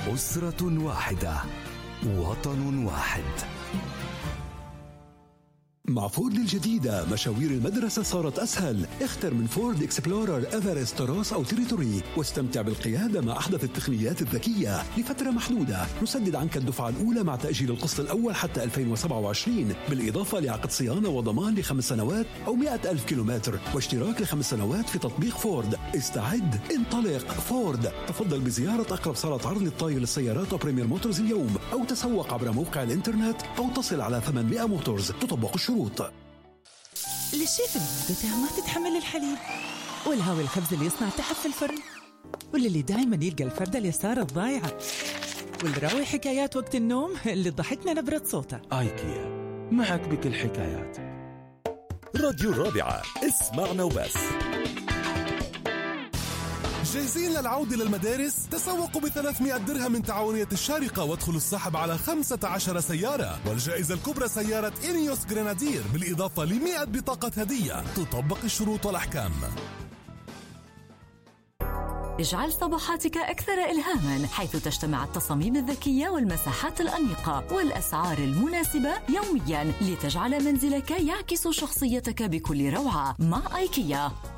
أسرة واحدة، وطن واحد. مع فورد الجديدة مشاوير المدرسة صارت أسهل. اختر من فورد إكسبلورر، إيفرست، روس أو تيريتوري واستمتع بالقيادة مع أحدث التقنيات الذكية لفترة محدودة. نسدد عنك الدفعة الأولى مع تأجيل القسط الأول حتى 2027، بالإضافة لعقد صيانة وضمان ل5 سنوات أو 100,000 كيلومتر، واشتراك ل5 سنوات في تطبيق فورد. استعد، انطلق. فورد. تفضل بزيارة أقرب صالة عرض للطاي للسيارات وبريمير موتورز اليوم، أو تسوق عبر موقع الإنترنت، أو تصل على 800 موتورز. تطبق الشروط. للشيف المعدة ما تتحمل الحليب، والهاوي الخبز اللي يصنع تحت في الفرن، واللي دايما يلقى الفردة اليسار الضايعة، والراوي حكايات وقت النوم اللي ضحكنا نبرة صوته. آيكيا، معك بكل حكايات. راديو الرابعة، اسمعنا وبس. جاهزين للعودة للمدارس؟ تسوقوا ب300 درهم من تعاونية الشارقة وادخلوا السحب على 15 سيارة، والجائزة الكبرى سيارة إنيوس غرينادير بالإضافة ل100 بطاقة هدية. تطبق الشروط والأحكام. اجعل صباحاتك أكثر إلهاما، حيث تجتمع التصاميم الذكية والمساحات الأنيقة والأسعار المناسبة يوميا، لتجعل منزلك يعكس شخصيتك بكل روعة. مع آيكيا